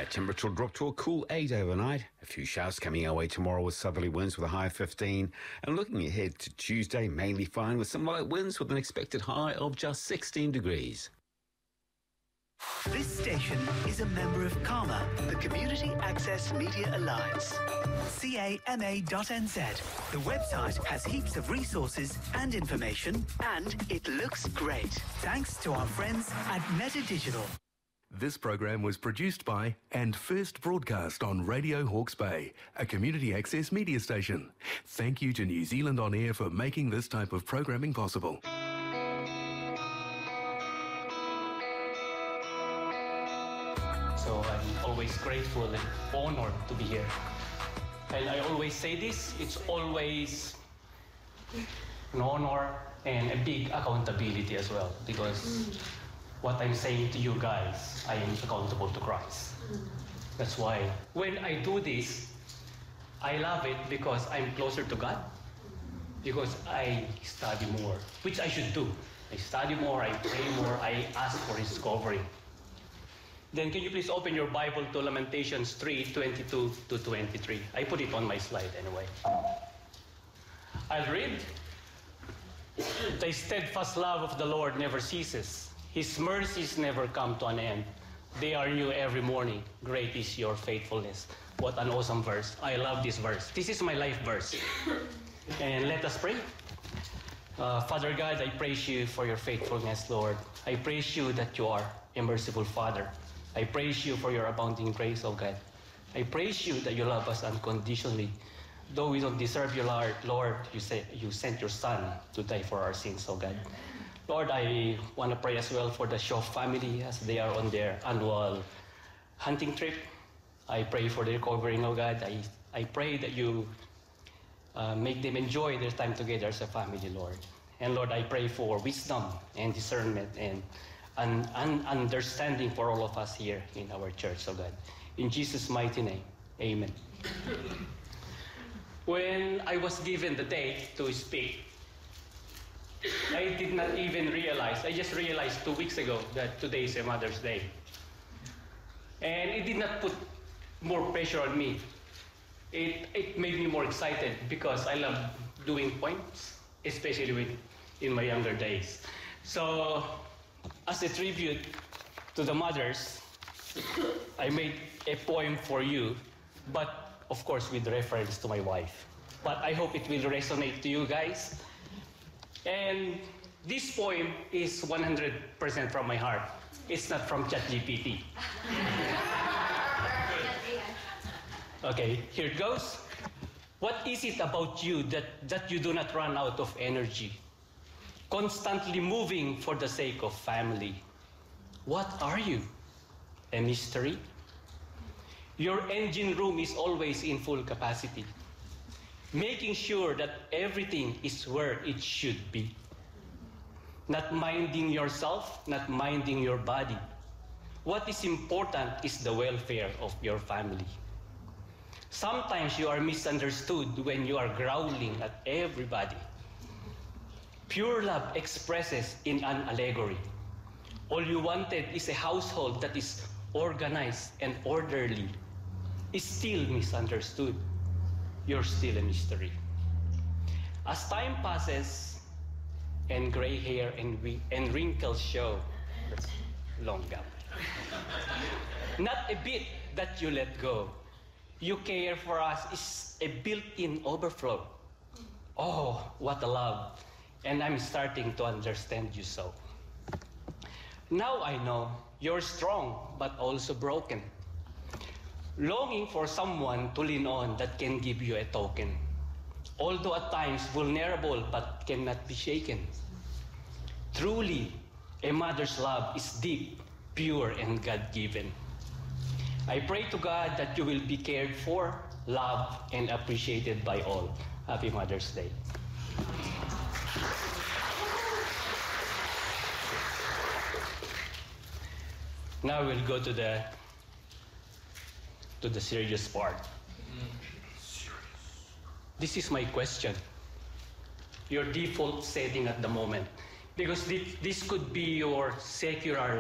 Yeah, temperature will drop to a cool 8 overnight. A few showers coming our way tomorrow with southerly winds with a high of 15. And looking ahead to Tuesday, mainly fine with some light winds with an expected high of just 16 degrees. This station is a member of CAMA, the Community Access Media Alliance. CAMA.NZ. The website has heaps of resources and information, and it looks great. Thanks to our friends at Meta Digital. This program was produced by and first broadcast on Radio Hawke's Bay, a community access media station. Thank you to New Zealand On Air for making this type of programming possible. So I'm always grateful and honored to be here. And I always say this, it's always an honor and a big accountability as well, because what I'm saying to you guys, I am accountable to Christ. That's why when I do this, I love it because I'm closer to God, because I study more, which I should do. I study more, I pray more, I ask for His covering. Then can you please open your Bible to Lamentations 3:22 to 23. I put it on my slide anyway. I'll read. The steadfast love of the Lord never ceases. His mercies never come to an end. They are new every morning. Great is your faithfulness. What an awesome verse. I love this verse. This is my life verse. And let us pray. Father God, I praise you for your faithfulness, Lord. I praise you that you are a merciful Father. I praise you for your abounding grace, oh God. I praise you that you love us unconditionally. Though we don't deserve you, Lord, you sent your Son to die for our sins, oh God. Lord, I want to pray as well for the Shaw family as they are on their annual hunting trip. I pray for their covering, oh God. I pray that you make them enjoy their time together as a family, Lord. And Lord, I pray for wisdom and discernment and understanding for all of us here in our church, oh God. In Jesus' mighty name, amen. When I was given the date to speak, I did not even realize, I just realized 2 weeks ago that today is a Mother's Day. And it did not put more pressure on me. It made me more excited because I love doing poems, especially in my younger days. So, as a tribute to the mothers, I made a poem for you, but of course with reference to my wife. But I hope it will resonate to you guys. And this poem is 100% from my heart. It's not from ChatGPT. Okay, here it goes. What is it about you that you do not run out of energy? Constantly moving for the sake of family. What are you? A mystery? Your engine room is always in full capacity, making sure that everything is where it should be. Not minding yourself, not minding your body. What is important is the welfare of your family. Sometimes you are misunderstood when you are growling at everybody. Pure love expresses in an allegory. All you wanted is a household that is organized and orderly. Is still misunderstood. You're still a mystery. As time passes and gray hair and wrinkles show, that's long gap. Not a bit that you let go. You care for us is a built-in overflow. Oh, what a love. And I'm starting to understand you so. Now I know you're strong, but also broken. Longing for someone to lean on that can give you a token. Although at times vulnerable, but cannot be shaken. Truly, a mother's love is deep, pure, and God-given. I pray to God that you will be cared for, loved, and appreciated by all. Happy Mother's Day. Now we'll go to the serious part. This is my question. Your default setting at the moment. Because this could be your secular